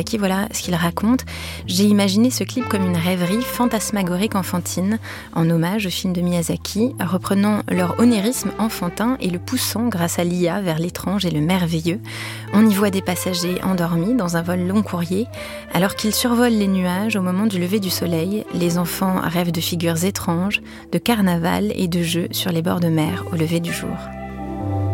Miyazaki, voilà ce qu'il raconte. J'ai imaginé ce clip comme une rêverie fantasmagorique enfantine, en hommage au film de Miyazaki, reprenant leur onérisme enfantin et le poussant grâce à l'IA vers l'étrange et le merveilleux. On y voit des passagers endormis dans un vol long courrier, alors qu'ils survolent les nuages au moment du lever du soleil. Les enfants rêvent de figures étranges, de carnaval et de jeux sur les bords de mer au lever du jour.